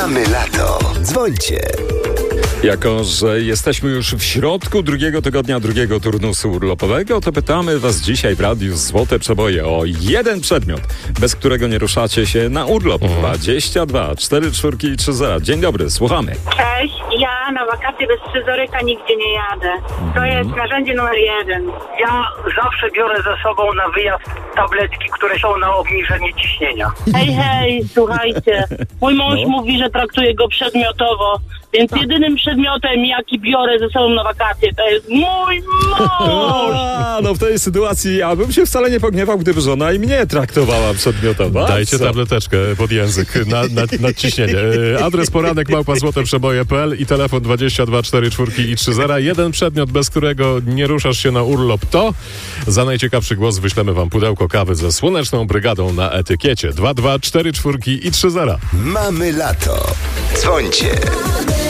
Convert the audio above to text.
Mamy lato. Dzwońcie. Jako że jesteśmy już w środku drugiego tygodnia drugiego turnusu urlopowego, to pytamy Was dzisiaj w Radiu Złote Przeboje o jeden przedmiot, bez którego nie ruszacie się na urlop. 22 4 4 3 0. Dzień dobry, słuchamy. Cześć, ja na wakacje bez scyzoryka nigdzie nie jadę. To jest narzędzie numer 1. Ja zawsze biorę ze sobą na wyjazd tabletki, które są na obniżenie ciśnienia. Hej, słuchajcie, mój mąż mówi, że traktuje go przedmiotowo, więc jedynym przedmiotem, jaki biorę ze sobą na wakacje, to jest mój mąż! No w tej sytuacji ja bym się wcale nie pogniewał, gdyby żona i mnie traktowała przedmiotowo. Dajcie tableteczkę pod język na ciśnienie. Adres poranek@złoteprzeboje.pl i telefon 22 4 4 i 30. Jeden przedmiot, bez którego nie ruszasz się na urlop, to za najciekawszy głos wyślemy wam pudełko kawy ze Słoneczną Brygadą na etykiecie. 22 4 4 i 30. Mamy lato. Dzwońcie.